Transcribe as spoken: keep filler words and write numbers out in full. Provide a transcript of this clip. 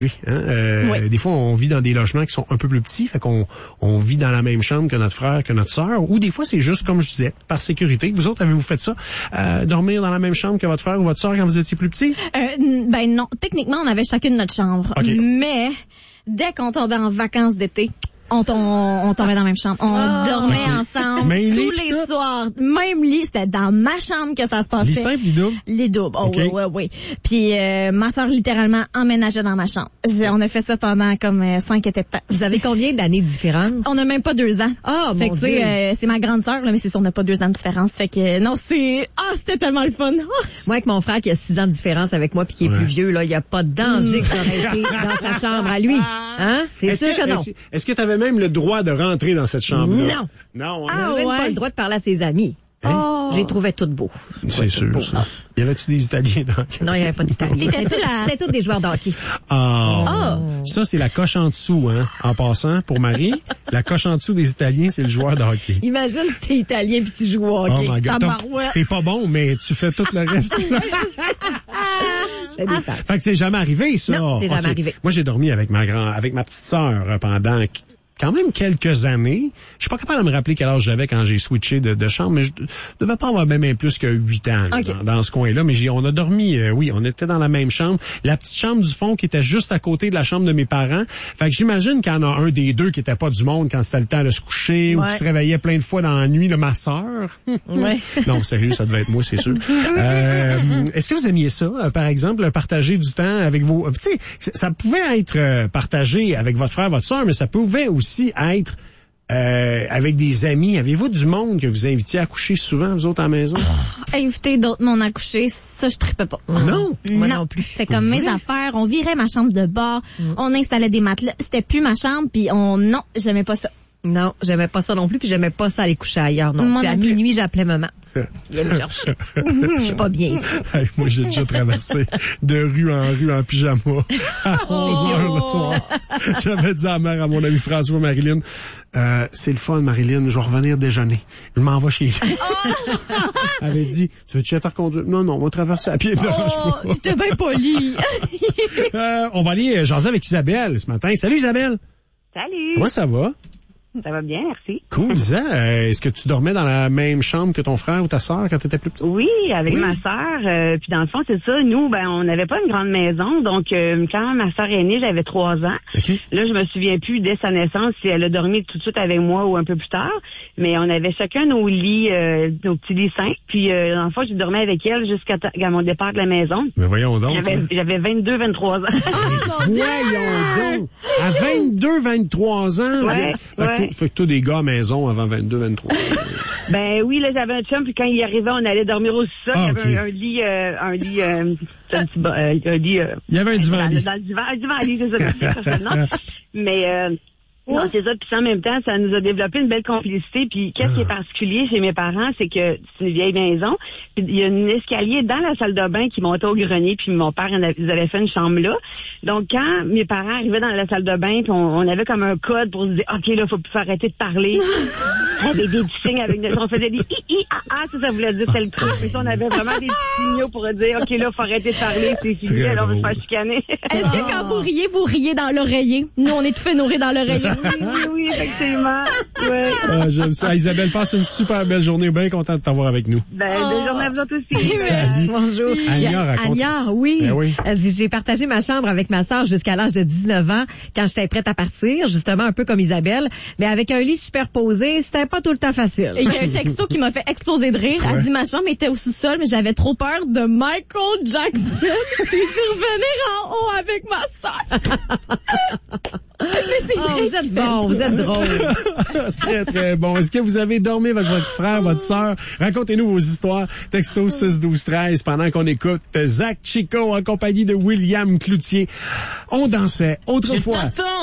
Oui, hein, euh, oui. Des fois, on vit dans des logements qui sont un peu plus petits, fait qu'on on vit dans la même chambre que notre frère, que notre sœur, ou des fois, c'est juste, comme je disais, par sécurité. Vous autres, avez-vous fait ça? Euh, dormir dans la même chambre que votre frère ou votre sœur quand vous étiez plus petit? Euh, ben non. Techniquement, on avait chacune notre chambre. Okay. Mais dès qu'on tombait en vacances d'été, On, on, on tombait dans la même chambre. On oh, dormait okay. ensemble même tous lit, les tout? soirs. Même lit, c'était dans ma chambre que ça se passait. Les simples, les doubles? Les doubles, oh okay. oui, oui, oui. Puis euh, ma soeur littéralement emménageait dans ma chambre. On a fait ça pendant comme euh, cinq étés de temps. Vous avez combien d'années de différence? On n'a même pas deux ans. Ah, oh, fait mon que, Dieu. Euh, c'est ma grande sœur, là, mais c'est sûr, on n'a pas deux ans de différence. Fait que non, c'est... Ah, c'était tellement le fun. Moi, avec mon frère qui a six ans de différence avec moi puis qui est ouais. plus vieux, là, il n'y a pas de danger mm. que j'aurais été dans sa chambre à lui. Hein? C'est est-ce sûr que, que non. Est-ce, est-ce que tu avais même le droit de rentrer dans cette chambre-là? Non. Non, hein? Ah, on n'avait ouais. pas le droit de parler à ses amis. Hein? Oh. J'ai trouvé tout beau. C'est sûr, beau. Ça. Y avait-tu des Italiens dans... Non, il n'y avait pas d'Italiens. C'était tous des joueurs de hockey. Oh. oh. Ça, c'est la coche en dessous, hein, en passant, pour Marie. La coche en dessous des Italiens, c'est le joueur de hockey. Imagine si t'es Italien puis tu joues au hockey. Oh my God. T'es pas bon, mais tu fais tout le reste. Fait que c'est jamais arrivé, ça. Non, c'est jamais okay. arrivé. Moi, j'ai dormi avec ma grand, avec ma petite sœur pendant quand même quelques années. Je suis pas capable de me rappeler quel âge j'avais quand j'ai switché de, de chambre, mais je devais pas avoir même plus que huit ans là, okay. dans, dans ce coin-là. Mais j'ai, on a dormi, euh, oui, on était dans la même chambre. La petite chambre du fond qui était juste à côté de la chambre de mes parents. Fait que j'imagine qu'il y en a un des deux qui était pas du monde quand c'était le temps de se coucher ouais. ou qui se réveillait plein de fois dans la nuit, là, ma sœur. Ouais. Non, sérieux, ça devait être moi, c'est sûr. Euh, est-ce que vous aimiez ça, euh, par exemple, partager du temps avec vos... Tu sais, ça pouvait être euh, partagé avec votre frère, votre sœur, mais ça pouvait aussi être euh, avec des amis. Avez-vous du monde que vous invitiez à coucher souvent, vous autres, à la maison? Oh, inviter d'autres mondes à coucher, ça, je tripais pas. Non? Moi non, non plus. C'était comme oui. mes affaires. On virait ma chambre de bord. Mm. On installait des matelas. C'était plus ma chambre, puis on... Non, j'aimais pas ça. Non, j'aimais pas ça non plus, puis j'aimais pas ça aller coucher ailleurs non plus. À minuit, j'appelais maman. Viens me chercher. Je suis pas bien ici. Hey, moi, j'ai déjà traversé de rue en rue en pyjama à onze heures le soir. J'avais dit à la mère, à mon ami François, Marilyn, euh, c'est le fun, Marilyn, je vais revenir déjeuner. Je m'en vais chez lui. Elle avait dit, tu veux-tu te reconduire? Non, non, on va traverser à pied. Oh, j'étais bien poli. euh, on va aller jaser avec Isabelle ce matin. Salut, Isabelle. Salut. Comment ça va? Ça va bien, merci. Cool, Isa. Euh, est-ce que tu dormais dans la même chambre que ton frère ou ta sœur quand tu étais plus petite? Oui, avec oui. ma sœur. Euh, puis dans le fond, c'est ça. Nous, ben, on n'avait pas une grande maison. Donc, euh, quand ma sœur est née, j'avais trois ans. Okay. Là, je me souviens plus dès sa naissance si elle a dormi tout de suite avec moi ou un peu plus tard. Mais on avait chacun nos lits, euh, nos petits lits simples. Puis, euh, dans le fond, je dormais avec elle jusqu'à t- mon départ de la maison. Mais voyons donc. J'avais, hein. j'avais vingt-deux, vingt-trois ans. Oh, mon Dieu! Voyons donc. À vingt-deux, vingt-trois ans. Ouais, fait, ouais. Que, fait que toi, des gars à maison avant vingt-deux, vingt-trois. Ben oui, là, j'avais un chum, puis quand il arrivait, on allait dormir au sol. Ah, il y avait okay. un, un lit, euh, un lit, euh, un petit, euh, un lit, euh, il y avait un divan dans, lit. dans le divan, un divan lit, c'est ça, c'est ça, non. Mais, euh, non, c'est ça. Puis en même temps, ça nous a développé une belle complicité. Puis qu'est-ce ah. qui est particulier chez mes parents, c'est que c'est une vieille maison. Puis il y a un escalier dans la salle de bain qui montait au grenier. Puis mon père, ils avaient fait une chambre là. Donc quand mes parents arrivaient dans la salle de bain, puis on, on avait comme un code pour se dire, ok, là, faut plus arrêter de parler. Avec des petits signes, avec on faisait des i i ah ah, ça, ça voulait dire c'est le truc. Mais ça, on avait vraiment des petits signaux pour dire, ok, là, faut arrêter de parler. C'est fini, alors on va se faire chicaner. Est-ce que quand vous riez, vous riez dans l'oreiller? Nous, on est tout fait nourrir dans l'oreiller. Oui, oui, oui, effectivement. Ouais. Ah, j'aime ça. Isabelle, passe une super belle journée. Bien content de t'avoir avec nous. Ben, oh. Belle journée à vous autres aussi. Salut. Bonjour. Anya, raconte. Anya, oui. Ben oui. Elle dit, j'ai partagé ma chambre avec ma sœur jusqu'à l'âge de dix-neuf ans quand j'étais prête à partir, justement un peu comme Isabelle, mais avec un lit superposé, c'était pas tout le temps facile. Et il y a un texto qui m'a fait exploser de rire. Elle ouais. dit, ma chambre était au sous-sol, mais j'avais trop peur de Michael Jackson. J'ai dû revenir en haut avec ma sœur. Mais c'est oh, vous êtes bon, vous êtes drôle. Très, très bon. Est-ce que vous avez dormi avec votre frère, votre sœur? Racontez-nous vos histoires. Texto six douze treize pendant qu'on écoute Zach Chico en compagnie de William Cloutier. On dansait autrefois.